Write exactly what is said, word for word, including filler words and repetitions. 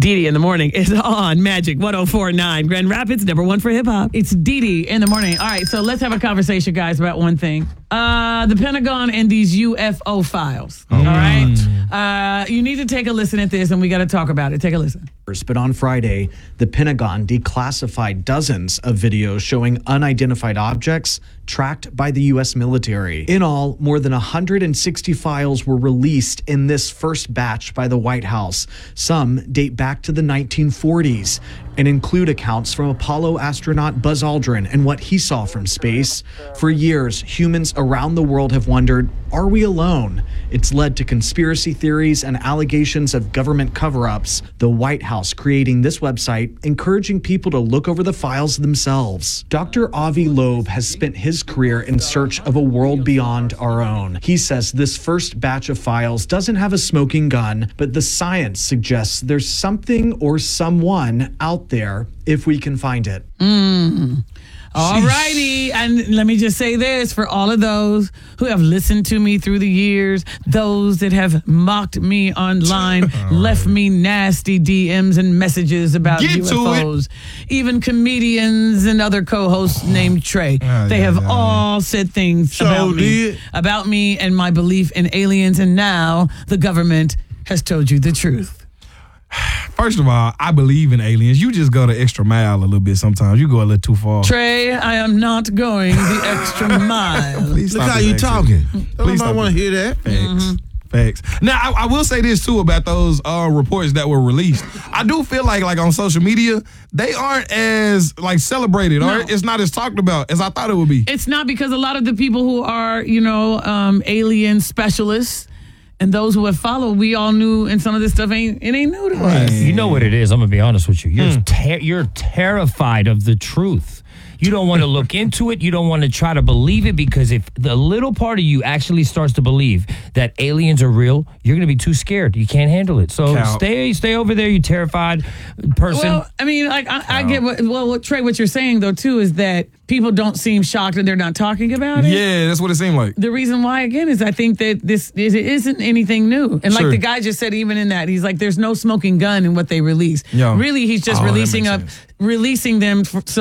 Dee in the morning is on Magic one oh four point nine. Grand Rapids, number one for hip hop. It's Dee in the morning. All right, so let's have a conversation, guys, about one thing. Uh, the Pentagon and these U F O files. Oh, all right? Uh, you need to take a listen at this, and we got to talk about it. Take a listen. But on Friday, the Pentagon declassified dozens of videos showing unidentified objects tracked by the U S military. In all, more than one hundred sixty files were released in this first batch by the White House. Some date back to the nineteen forties and include accounts from Apollo astronaut Buzz Aldrin and what he saw from space. For years, humans around the world have wondered, are we alone? It's led to conspiracy theories and allegations of government cover-ups. The White House creating this website, encouraging people to look over the files themselves. Doctor Avi Loeb has spent his career in search of a world beyond our own. He says this first batch of files doesn't have a smoking gun, but the science suggests there's something or someone out there if we can find it. Mm. All righty. And let me just say this for all of those who have listened to me through the years, those that have mocked me online, left me nasty D Ms and messages about Get U F Os, even comedians and other co-hosts named Trey. Oh, they yeah, have yeah, all said things So about me, did. about me and my belief in aliens. And now the government has told you the truth. First of all, I believe in aliens. You just go the extra mile a little bit sometimes. You go a little too far. Trey, I am not going the extra mile. Please Look stop how this you accent. talking. Please Nobody stop want it. to hear that. Facts. Mm-hmm. Facts. Now, I, I will say this, too, about those uh, reports that were released. I do feel like, like on social media, they aren't as, like, celebrated No. or it's not as talked about as I thought it would be. It's not, because a lot of the people who are, you know, um, alien specialists and those who have followed, we all knew, and some of this stuff ain't it ain't new to us. You know what it is. I'm gonna be honest with you. You're ter- you're terrified of the truth. You don't want to look into it. You don't want to try to believe it, because if the little part of you actually starts to believe that aliens are real, you're going to be too scared. You can't handle it. So Cal. stay stay over there, you terrified person. Well, I mean, like I, I get what well, what, Trey, what you're saying though too is that people don't seem shocked and they're not talking about it. Yeah, that's what it seemed like. The reason why, again, is I think that this is, it isn't anything new. And like Sure. the guy just said, even in that, he's like, there's no smoking gun in what they release. Yeah. Really, he's just Oh, that releasing makes up, sense. releasing them for, so